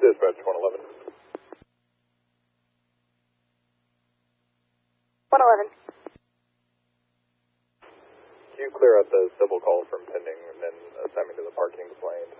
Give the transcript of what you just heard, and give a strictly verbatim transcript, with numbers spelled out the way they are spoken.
Dispatch one eleven. one eleven. Can you clear out the civil call from pending and then assign me to the parking plane?